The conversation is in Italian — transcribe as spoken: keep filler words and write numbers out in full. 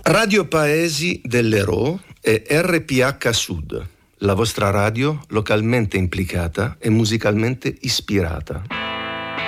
Radio Paesi dell'Ero e R P H Sud, la vostra radio localmente implicata e musicalmente ispirata.